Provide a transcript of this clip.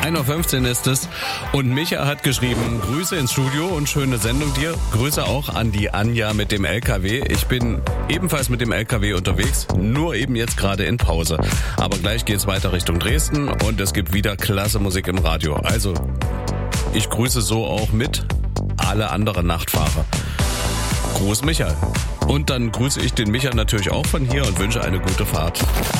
1:15 Uhr ist es. Und Micha hat geschrieben, Grüße ins Studio und schöne Sendung dir. Grüße auch an die Anja mit dem LKW. Ich bin ebenfalls mit dem LKW unterwegs, nur eben jetzt gerade in Pause. Aber gleich geht's weiter Richtung Dresden und es gibt wieder klasse Musik im Radio. Also, ich grüße so auch mit alle anderen Nachtfahrer. Gruß Micha. Und dann grüße ich den Micha natürlich auch von hier und wünsche eine gute Fahrt.